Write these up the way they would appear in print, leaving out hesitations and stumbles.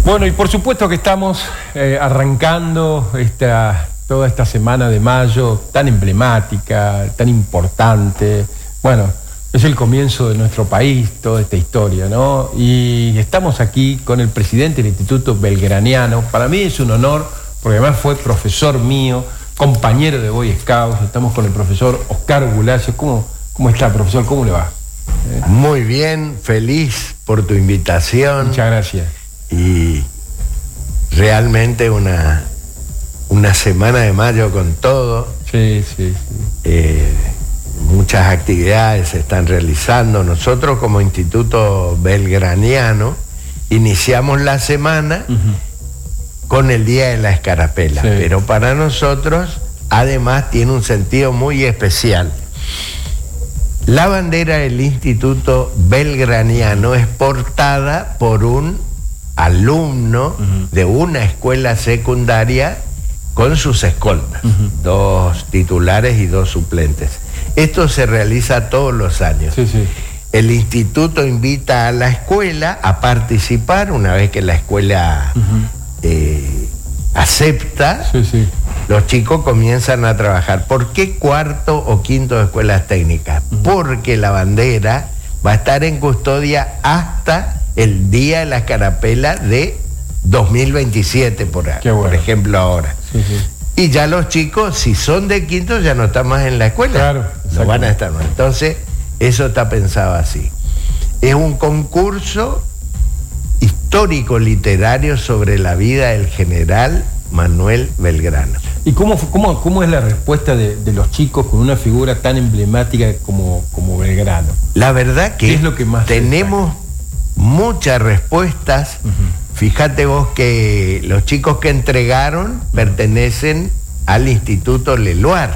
Bueno, y por supuesto que estamos arrancando toda esta semana de mayo tan emblemática, tan importante. Bueno, es el comienzo de nuestro país, toda esta historia, ¿no? Y estamos aquí con el presidente del Instituto Belgraniano. Para mí es un honor, porque además fue profesor mío, compañero de Boy Scouts. Estamos con el profesor Oscar Gulacio. ¿Cómo está, profesor? ¿Cómo le va? Muy bien, feliz por tu invitación. Muchas gracias. Y realmente una semana de mayo con todo. Sí. Muchas actividades se están realizando. Nosotros como Instituto Belgraniano iniciamos la semana con el Día de la Escarapela, sí. Pero para nosotros además tiene un sentido muy especial. La bandera del Instituto Belgraniano es portada por un alumno de una escuela secundaria con sus escoltas, 2 titulares y 2 suplentes. Esto se realiza todos los años. Sí. El instituto invita a la escuela a participar una vez que la escuela acepta. Sí. Los chicos comienzan a trabajar. ¿Por qué cuarto o quinto de escuelas técnicas? Porque la bandera va a estar en custodia hasta el Día de la Escarapela de 2027, por ejemplo, ahora. Sí. Y ya los chicos, si son de quinto, ya no están más en la escuela. Claro, no van a estar más. Entonces, eso está pensado así. Es un concurso histórico-literario sobre la vida del general Manuel Belgrano. ¿Y cómo es la respuesta de los chicos con una figura tan emblemática como Belgrano? La verdad que ¿Qué es lo que más tenemos muchas respuestas. Fíjate vos que los chicos que entregaron pertenecen al Instituto Leluar,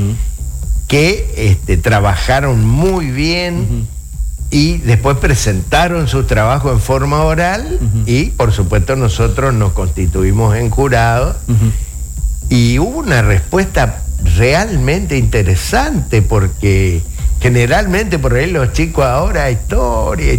que trabajaron muy bien y después presentaron su trabajo en forma oral y por supuesto nosotros nos constituimos en jurado y hubo una respuesta realmente interesante porque generalmente por ahí los chicos ahora historia,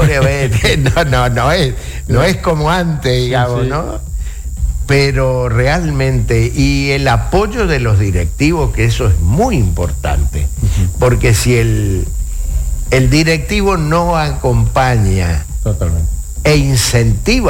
no es como antes, digamos, ¿no? Pero realmente, y el apoyo de los directivos, que eso es muy importante, porque si el directivo no acompaña Totalmente. e incentiva